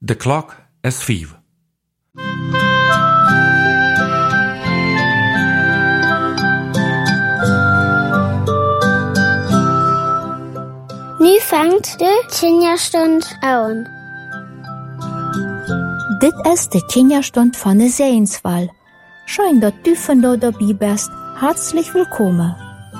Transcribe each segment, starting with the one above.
De klok is 5. Nu fängt de Kinderstund an. Dit is de Kinderstund van de Seenswal. Schein dat du von da dabei bist. Herzlich willkommen.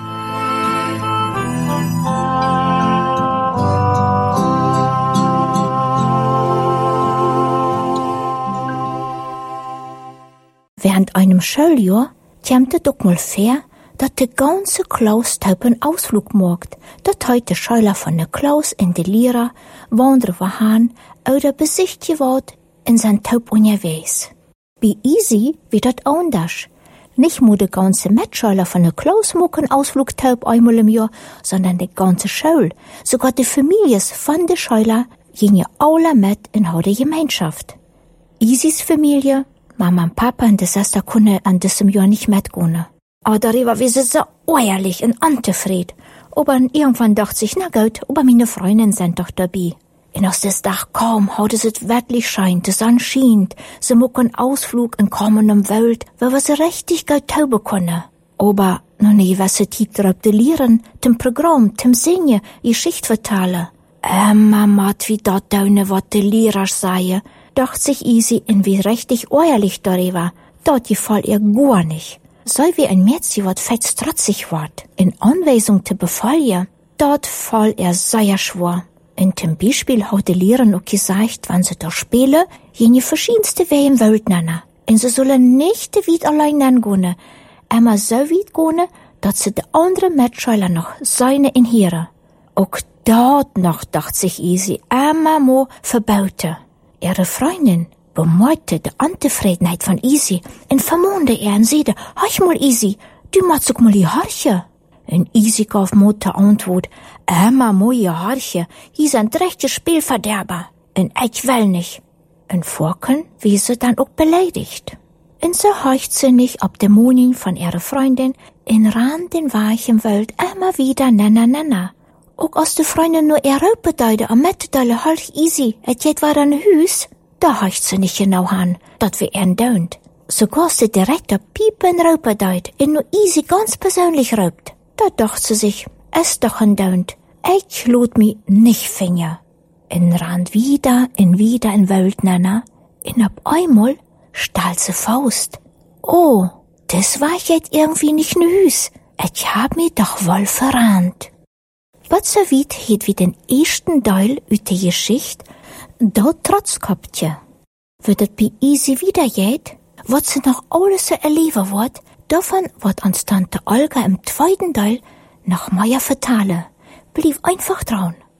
Während einem Schuljahr kämte doch mal fair, dat de ganze Klaus taup een Ausflug mocht, dat heute Schüler von der Klaus in de Lehrer wandern waren oder besichtigt ward in sein Taup unterwegs. Bei Easy wie dat anders. Nicht nur de ganze Mitschüler von der Klaus mogen Ausflug taup einmal im Jahr, sondern de ganze Schule, sogar die Families von de Schüler gingen alle mit in der Gemeinschaft. Easys Familie, Mama und Papa und die Schwester können an diesem Jahr nicht mitgehen. Aber darüber war sie so ehrlich und unzufrieden. Aber irgendwann dachte sich, na gut, aber meine Freundinnen sind doch dabei. Und aus des Dach kaum, heute es wirklich scheint, die Sonne schient, sie mucken Ausflug in kommendem Welt, weil wir sie richtig gut tauben können. Aber noch nie, was sie drauf lehren, dem Programm, dem Singen, Geschichte vertellen. Mama, wie dort daune, wat die Lehrer seien, dacht sich Easy in wie richtig ehrlich darüber. Dort gefällt ihr gar nicht. Soll wie ein Mädchen, wat fett trotzig ward, in Anweisung zu befallen, dort fall er sehr schwor. In dem Beispiel hat die Lehrerin auch gesagt, wenn sie da spielen, jene verschiedenste Wege im Welt nennen. Und sie sollen nicht weit allein gehen, immer so weit gehen, dass sie die anderen Mitschüler noch seine in hören. Auch dort noch, dachte sich Easy, immer mo verbaute. Ihre Freundin bemerkte die Unzufriedenheit von Easy und vermohnte er und sagte, hörch mal Easy, du machst doch mal die Haarche. Und Easy gab Mutter Antwort, mo ihr Haarche, hier sind rechte Spielverderber. Und ich will nicht. Und Forken wie sie dann auch beleidigt. Und so heucht sie nicht ob Dämonin von ihrer Freundin in Rand den weichen Welt immer wieder nenner. Auch aus der Freundin nur ihr Raupedeide am Mettedeile heuch Easy, et war ein Hüs. Da heucht sie nicht genau an, dat wir ihren dönt. Sogar sie direkt der Piepen Raupedeid in nur Easy ganz persönlich raupt. Da dacht sie sich, es doch ein dönt. Ich lud mi nicht Finger. In Rand wieder in Welt nenner. In ab einmal stahl sie Faust. Oh, das war jetzt irgendwie nicht ne Hüs. Ich hab mi doch wohl verrannt. Was so weit het wie den ersten Teil üt der Geschichte, dort Trotzkoptje. Wird et bei Easy wieder geht, wat sie noch alles so erleben wird, davon wird uns Tante Olga im zweiten Teil noch mehr vertellen. Blieb einfach dran.